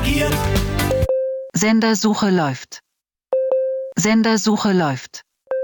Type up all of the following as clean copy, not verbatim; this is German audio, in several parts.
reagieren. Sendersuche läuft. Sendersuche läuft.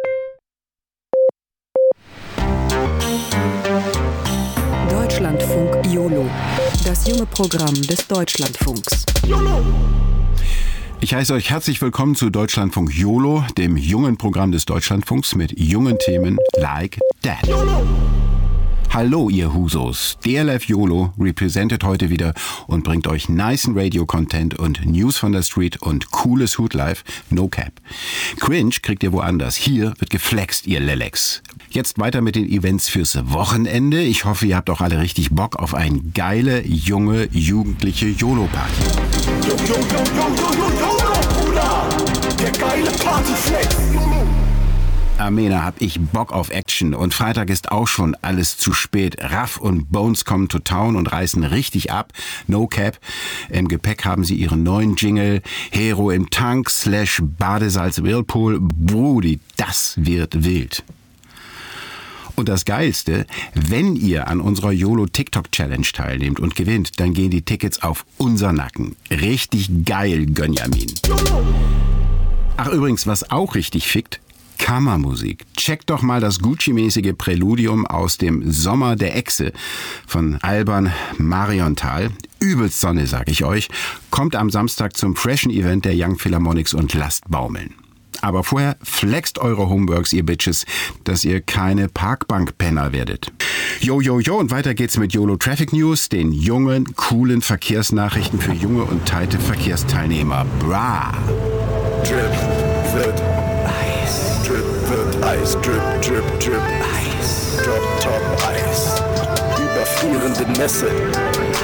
Deutschlandfunk YOLO, das junge Programm des Deutschlandfunks. YOLO! Ich heiße euch herzlich willkommen zu Deutschlandfunk YOLO, dem jungen Programm des Deutschlandfunks mit jungen Themen like that. YOLO! Hallo ihr Husos, DLF YOLO representet heute wieder und bringt euch nicen Radio-Content und News von der Street und cooles Hoodlife, no cap. Cringe kriegt ihr woanders, hier wird geflext, ihr Lelex. Jetzt weiter mit den Events fürs Wochenende. Ich hoffe, ihr habt auch alle richtig Bock auf eine geile, junge, jugendliche YOLO-Party. Yo, yo, yo, yo, yo, yo, YOLO, Bruder! Der geile Partyflex! YOLO! Amena, hab ich Bock auf Action und Freitag ist auch schon alles zu spät. Raff und Bones kommen to town und reißen richtig ab. No cap. Im Gepäck haben sie ihren neuen Jingle. Hero im Tank / Badesalz Whirlpool. Brudi, das wird wild. Und das Geilste, wenn ihr an unserer YOLO TikTok Challenge teilnehmt und gewinnt, dann gehen die Tickets auf unser Nacken. Richtig geil, Gönjamin. Ach übrigens, was auch richtig fickt, Kammermusik. Checkt doch mal das Gucci-mäßige Präludium aus dem Sommer der Echse von Alban Mariontal. Übelst Sonne, sag ich euch. Kommt am Samstag zum freshen Event der Young Philharmonics und lasst baumeln. Aber vorher flext eure Homeworks, ihr Bitches, dass ihr keine Parkbank-Penner werdet. Jo, jo, jo, und weiter geht's mit YOLO Traffic News, den jungen, coolen Verkehrsnachrichten für junge und teite Verkehrsteilnehmer. Bra! Drip wird Eis. Drip wird Eis. Drip, drip, drip Eis. Drop, top Eis. Überfrierende Nässe.